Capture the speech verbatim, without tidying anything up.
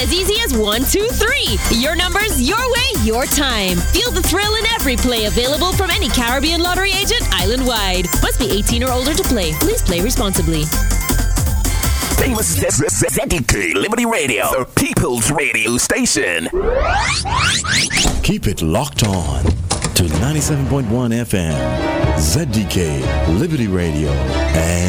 as easy as one, two, three. Your numbers, your way, your time. Feel the thrill in every play available from any Caribbean lottery agent island-wide. Must be eighteen or older to play. Please play responsibly. Famous Z D K Liberty Radio, the People's Radio Station. Keep it locked on to ninety-seven point one F M, Z D K Liberty Radio, and